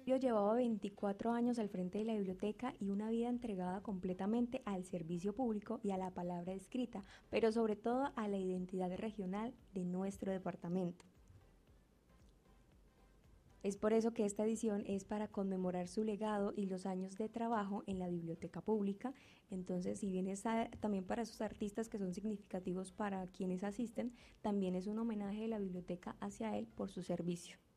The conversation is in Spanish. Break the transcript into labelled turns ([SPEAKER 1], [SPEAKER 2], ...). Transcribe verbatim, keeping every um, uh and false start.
[SPEAKER 1] Yo llevaba veinticuatro años al frente de la biblioteca y una vida entregada completamente al servicio público y a la palabra escrita, pero sobre todo a la identidad regional de nuestro departamento. Es por eso que esta edición es para conmemorar su legado y los años de trabajo en la biblioteca pública. Entonces, si bien está también para esos artistas que son significativos para quienes asisten, también es un homenaje de la biblioteca hacia él por su servicio.